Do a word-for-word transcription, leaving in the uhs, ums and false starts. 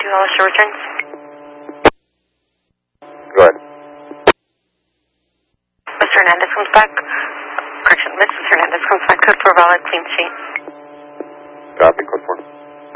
two Alistair returns. Go ahead. Mister Hernandez comes back. Correction, Missus Hernandez comes back. Code four valid, clean sheet. Copy, code four.